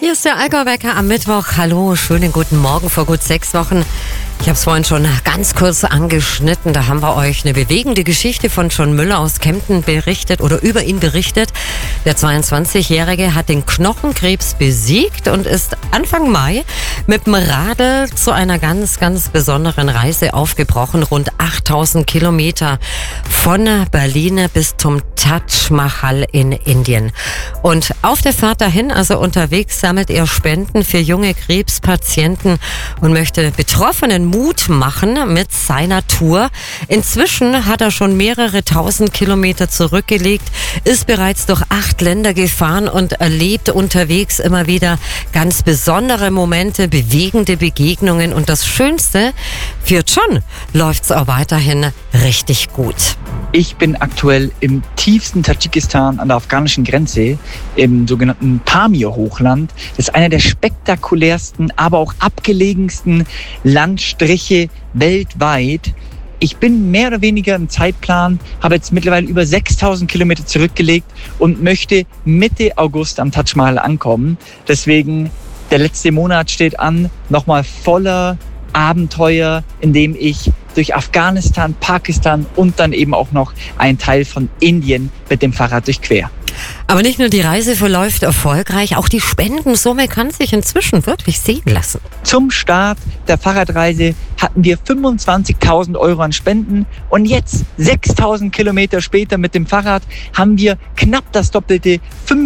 Hier ist der Allgäu-Wecker am Mittwoch. Hallo, schönen guten Morgen vor gut 6 Wochen. Ich habe es vorhin schon ganz kurz angeschnitten. Da haben wir euch eine bewegende Geschichte von John Müller aus Kempten berichtet oder über ihn berichtet. Der 22-Jährige hat den Knochenkrebs besiegt und ist Anfang Mai mit dem Radl zu einer ganz, ganz besonderen Reise aufgebrochen. Rund 8000 Kilometer von Berlin bis zum Taj Mahal in Indien. Und auf der Fahrt dahin, also unterwegs, sammelt er Spenden für junge Krebspatienten und möchte Betroffenen Mut machen mit seiner Tour. Inzwischen hat er schon mehrere 1000 Kilometer zurückgelegt, ist bereits durch 8 Länder gefahren und erlebt unterwegs immer wieder ganz besondere Momente, bewegende Begegnungen. Und das Schönste, für John läuft's auch weiterhin richtig gut. Ich bin aktuell im tiefsten Tadschikistan an der afghanischen Grenze, im sogenannten Pamir-Hochland. Das ist einer der spektakulärsten, aber auch abgelegensten Landstriche weltweit. Ich bin mehr oder weniger im Zeitplan, habe jetzt mittlerweile über 6000 Kilometer zurückgelegt und möchte Mitte August am Taj Mahal ankommen. Deswegen, der letzte Monat steht an, nochmal voller Abenteuer, in dem ich durch Afghanistan, Pakistan und dann eben auch noch einen Teil von Indien mit dem Fahrrad durchquer. Aber nicht nur die Reise verläuft erfolgreich, auch die Spendensumme kann sich inzwischen wirklich sehen lassen. Zum Start der Fahrradreise hatten wir 25.000 Euro an Spenden und jetzt, 6.000 Kilometer später mit dem Fahrrad, haben wir knapp das Doppelte,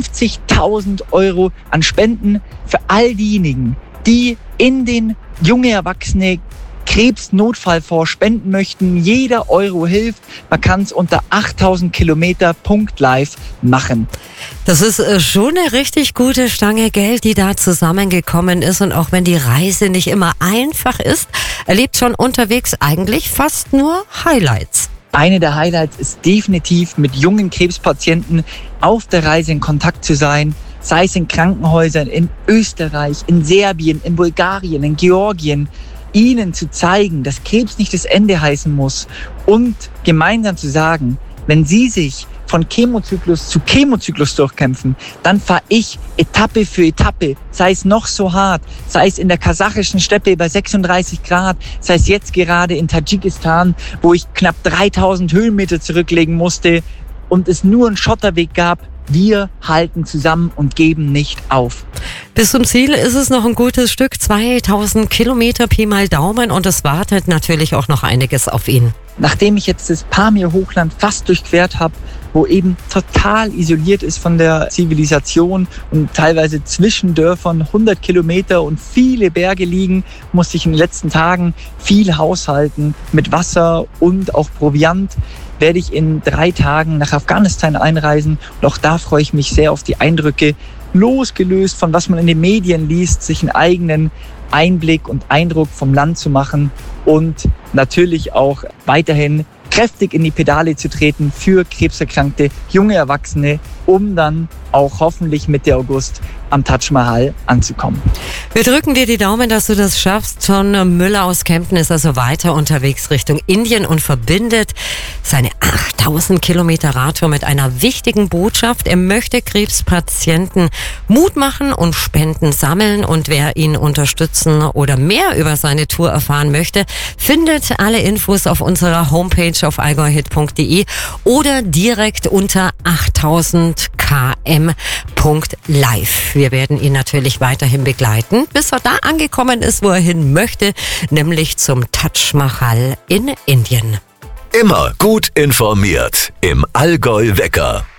50.000 Euro an Spenden für all diejenigen, die in den junge Erwachsene Krebsnotfallfonds spenden möchten. Jeder Euro hilft. Man kann es unter 8000 Kilometer.live machen. Das ist schon eine richtig gute Stange Geld, die da zusammengekommen ist. Und auch wenn die Reise nicht immer einfach ist, erlebt schon unterwegs eigentlich fast nur Highlights. Eine der Highlights ist definitiv, mit jungen Krebspatienten auf der Reise in Kontakt zu sein. Sei es in Krankenhäusern in Österreich, in Serbien, in Bulgarien, in Georgien, ihnen zu zeigen, dass Krebs nicht das Ende heißen muss und gemeinsam zu sagen, wenn sie sich von Chemozyklus zu Chemozyklus durchkämpfen, dann fahre ich Etappe für Etappe, sei es noch so hart, sei es in der kasachischen Steppe bei 36 Grad, sei es jetzt gerade in Tadschikistan, wo ich knapp 3000 Höhenmeter zurücklegen musste und es nur einen Schotterweg gab. Wir halten zusammen und geben nicht auf. Bis zum Ziel ist es noch ein gutes Stück, 2000 Kilometer Pi mal Daumen, und es wartet natürlich auch noch einiges auf ihn. Nachdem ich jetzt das Pamir-Hochland fast durchquert habe, wo eben total isoliert ist von der Zivilisation und teilweise zwischen Dörfern 100 Kilometer und viele Berge liegen, musste ich in den letzten Tagen viel haushalten mit Wasser und auch Proviant. Werde ich in 3 Tagen nach Afghanistan einreisen. Und auch da freue ich mich sehr auf die Eindrücke, losgelöst von was man in den Medien liest, sich einen eigenen Einblick und Eindruck vom Land zu machen und natürlich auch weiterhin kräftig in die Pedale zu treten für krebserkrankte junge Erwachsene, um dann auch hoffentlich Mitte August am Taj Mahal anzukommen. Wir drücken dir die Daumen, dass du das schaffst. John Müller aus Kempten ist also weiter unterwegs Richtung Indien und verbindet seine 8000 Kilometer Radtour mit einer wichtigen Botschaft. Er möchte Krebspatienten Mut machen und Spenden sammeln. Und wer ihn unterstützen oder mehr über seine Tour erfahren möchte, findet alle Infos auf unserer Homepage auf allgäuhit.de oder direkt unter 8000km.live. Wir werden ihn natürlich weiterhin begleiten, bis er da angekommen ist, wo er hin möchte, nämlich zum Taj Mahal in Indien. Immer gut informiert im Allgäu-Wecker.